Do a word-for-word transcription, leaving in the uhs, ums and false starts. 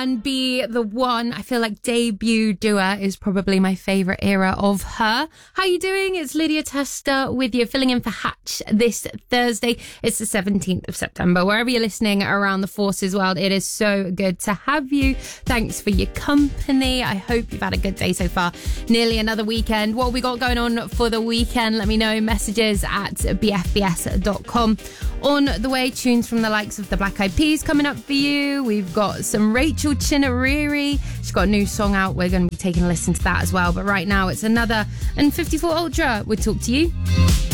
and be the one. I feel like debut Dua is probably my favourite era of her. How you doing? It's Lydia Tester with you, filling in for Hatch this Thursday. It's the seventeenth of September. Wherever you're listening around the forces world, it is so good to have you. Thanks for your company. I hope you've had a good day so far. Nearly another weekend. What have we got going on for the weekend? Let me know. Messages at b f b s dot com. On the way, tunes from the likes of the Black Eyed Peas coming up for you. We've got some Rachel Chinariri. She's got a new song out. We're going to be taking a listen to that as well. But right now, it's another N fifty-four Ultra. We'll talk to you.